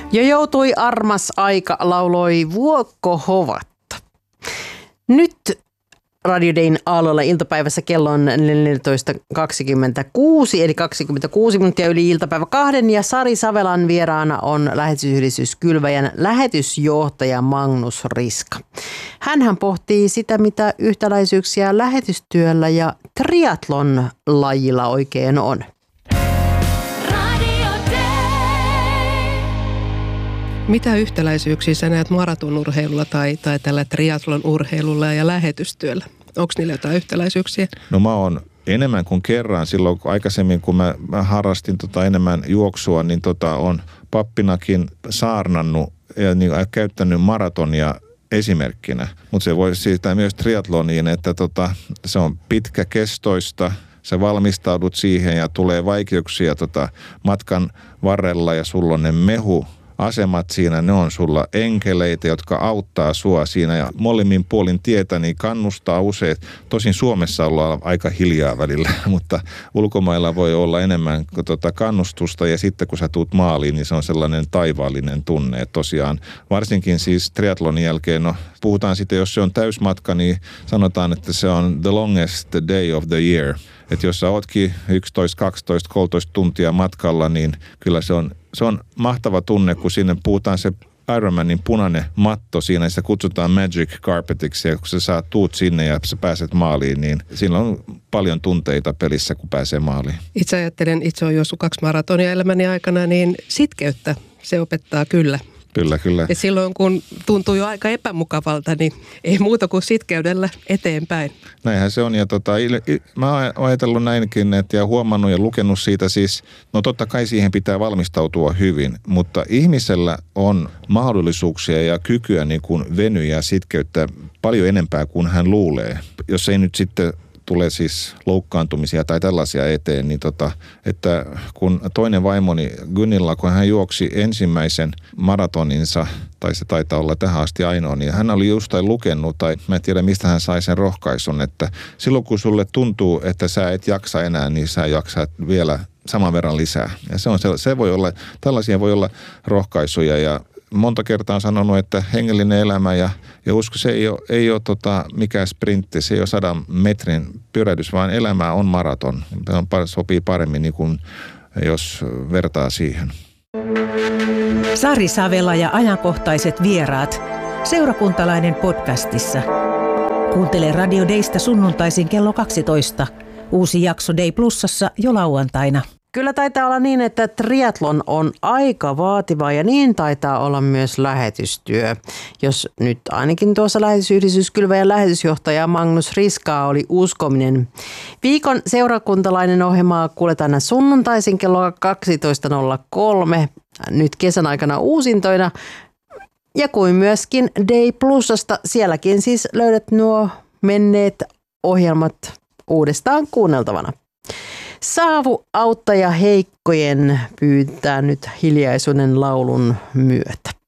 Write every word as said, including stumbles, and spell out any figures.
Jo joutui armas aika, lauloi Vuokko Hovatta. Nyt Radio Dayn aalloilla iltapäivässä kello on neljätoista kaksikymmentäkuusi, eli kaksikymmentäkuusi minuuttia yli iltapäivä kahden, ja Sari Savelan vieraana on lähetysyhdistys Kylväjän lähetysjohtaja Magnus Riska. Hänhän pohtii sitä, mitä yhtäläisyyksiä lähetystyöllä ja triathlon lajilla oikein on. Mitä yhtäläisyyksiä sä näet maratonurheilulla tai, tai tällä triathlon urheilulla ja lähetystyöllä? Onko niillä jotain yhtäläisyyksiä? No mä oon enemmän kuin kerran. Silloin aikaisemmin, kun mä, mä harrastin tota enemmän juoksua, niin tota on pappinakin saarnannut ja niin, käyttänyt maratonia esimerkkinä. Mutta se voi siirtää myös triathloniin, että tota, se on pitkäkestoista. Sä valmistaudut siihen ja tulee vaikeuksia tota matkan varrella ja sulla on ne mehu. Asemat siinä, ne on sulla enkeleitä, jotka auttaa sua siinä ja molemmin puolin tietä niin kannustaa usein. Tosin Suomessa ollaan aika hiljaa välillä, mutta ulkomailla voi olla enemmän tuota kannustusta ja sitten kun sä tuut maaliin, niin se on sellainen taivaallinen tunne. Et tosiaan varsinkin siis triathlonin jälkeen, no puhutaan sitten, jos se on täysmatka, niin sanotaan, että se on the longest day of the year. Että jos sä ootkin yksitoista, kaksitoista, kolmetoista tuntia matkalla, niin kyllä se on Se on mahtava tunne, kun sinne puhutaan se Ironmanin punainen matto siinä, sitä kutsutaan Magic Carpetiksi, ja kun sä saat tuut sinne ja sä pääset maaliin, niin siinä on paljon tunteita pelissä, kun pääsee maaliin. Itse ajattelen, itse olen juossut kaksi maratonia elämäni aikana, niin sitkeyttä se opettaa kyllä. Kyllä, kyllä. Ja silloin, kun tuntuu jo aika epämukavalta, niin ei muuta kuin sitkeydellä eteenpäin. Näinhän se on. Ja tota, mä oon ajatellut näinkin, että ja huomannut ja lukenut siitä siis, no totta kai siihen pitää valmistautua hyvin, mutta ihmisellä on mahdollisuuksia ja kykyä niin kuin venyä ja sitkeyttä paljon enempää kuin hän luulee. Jos ei nyt sitten tulee siis loukkaantumisia tai tällaisia eteen, niin tota, että kun toinen vaimoni Gunilla, kun hän juoksi ensimmäisen maratoninsa, tai se taitaa olla tähän asti ainoa, niin hän oli just lukenut, tai mä en tiedä mistä hän sai sen rohkaisun, että silloin kun sulle tuntuu, että sä et jaksa enää, niin sä jaksat vielä saman verran lisää. Ja se on se, se voi olla, tällaisia voi olla rohkaisuja ja monta kertaa on sanonut, että hengellinen elämä ja, ja usko, se ei ole, ei ole tota, mikään sprintti, se ei ole sadan metrin pyrähdys, vaan elämä on maraton. Se sopii paremmin, niin kuin, jos vertaa siihen. Sari Savela ja ajankohtaiset vieraat. Seurakuntalainen podcastissa. Kuuntele Radio Daysta sunnuntaisin kello kaksitoista. Uusi jakso Day Plusassa jo lauantaina. Kyllä taitaa olla niin, että triathlon on aika vaativa ja niin taitaa olla myös lähetystyö. Jos nyt ainakin tuossa lähetysyhdistys Kylväjän lähetysjohtaja Magnus Riskaa oli uskominen. Viikon seurakuntalainen ohjelmaa kuuletaan aina sunnuntaisin kello kaksitoista nolla kolme, nyt kesän aikana uusintoina. Ja kuin myöskin Day Plusasta, sielläkin siis löydät nuo menneet ohjelmat uudestaan kuunneltavana. Saavu auttaja heikkojen pyytää nyt hiljaisuuden laulun myötä.